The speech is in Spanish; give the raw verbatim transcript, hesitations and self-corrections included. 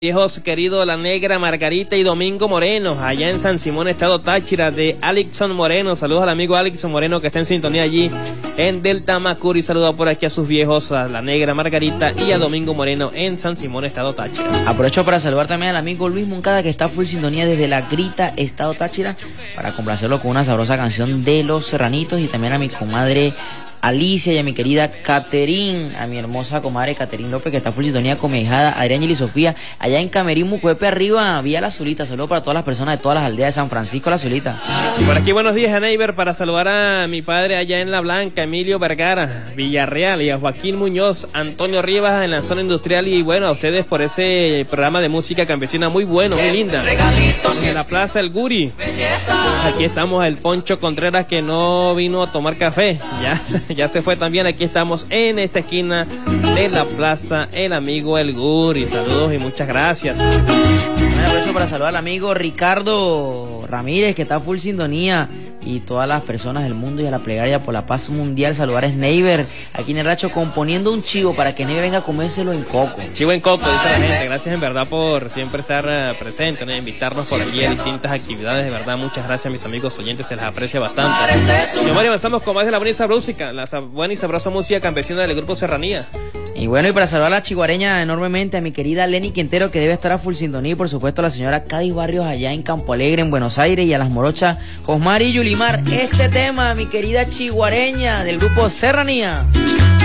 Viejos queridos, La Negra, Margarita y Domingo Moreno, allá en San Simón, estado Táchira, de Alixon Moreno. Saludos al amigo Alixon Moreno que está en sintonía allí en Delta Macuri. Saludos por aquí a sus viejos, a La Negra, Margarita y a Domingo Moreno en San Simón, estado Táchira. Aprovecho para saludar también al amigo Luis Moncada, que está full sintonía desde La Grita, estado Táchira, para complacerlo con una sabrosa canción de Los Serranitos, y también a mi comadre Alicia y a mi querida Caterín, a mi hermosa comadre Caterín López, que está full sintonía con mi hijada Adrián y Sofía, allá en Camerín, Mucuepe, arriba, vía La Zulita. Saludos para todas las personas de todas las aldeas de San Francisco La Zulita. Y por aquí buenos días a Neighbor, para saludar a mi padre allá en La Blanca, Emilio Vergara, Villarreal, y a Joaquín Muñoz, Antonio Rivas en la zona industrial, y bueno, a ustedes por ese programa de música campesina muy bueno, muy linda. En la Plaza El Guri, aquí estamos el Poncho Contreras, que no vino a tomar café, ya ya se fue también. Aquí estamos en esta esquina de la plaza El Amigo El Guri. Saludos y muchas gracias. Me aprovecho para saludar al amigo Ricardo Ramírez, que está full sintonía, y todas las personas del mundo y a la plegaria por la paz mundial. Saludar a Sneiber aquí en el Racho, componiendo un chivo para que Sneiber venga a comérselo en coco. Chivo en coco, dice la gente. Gracias en verdad por siempre estar uh, presente, ¿no? Invitarnos por aquí a distintas actividades. De verdad, muchas gracias, mis amigos oyentes, se les aprecia bastante. Y ahora avanzamos con más de la buena y sabrosa, la buena y sabrosa música campesina del grupo Serranía. Y bueno, y para saludar a la chiguareña enormemente, a mi querida Lenny Quintero, que debe estar a full sintonía, y por supuesto a la señora Cádiz Barrios allá en Campo Alegre, en Buenos Aires, y a las morochas Josmar y Yulimar. Este tema, mi querida chiguareña del grupo Serranía.